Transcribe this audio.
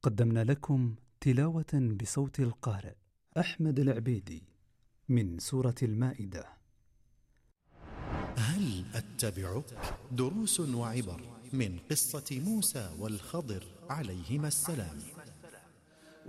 قدمنا لكم تلاوة بصوت القارئ أحمد العبيدي من سورة المائدة. هل أتبعك؟ دروس وعبر من قصة موسى والخضر عليهما السلام.